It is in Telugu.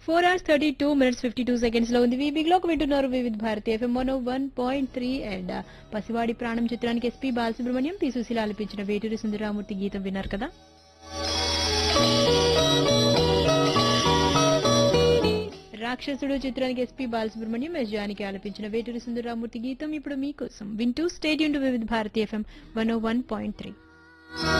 4 hours 32 minutes 52 seconds లో ఉంది. వీబీ గ్లోక్ వింటున్నారు వివిధ భారతి ఎఫ్ఎం 101.3 అండ్ పసివాడి ప్రాణం చిత్రానికి ఎస్పీ బాలసుబ్రహ్మణ్యం పి సుశీల ఆలపించిన వేటూరి సుందరరామూర్తి గీతం విన్నారు కదా. రాక్షసుడు చిత్రానికి ఎస్పీ బాలసుబ్రహ్మణ్యం ఎస్ జానికి ఆలపించిన వేటూరి సుందరరామూర్తి గీతం ఇప్పుడు మీకోసం వింటూ స్టేడియం టు వివిధ భారతి ఎఫ్ఎం 101.3.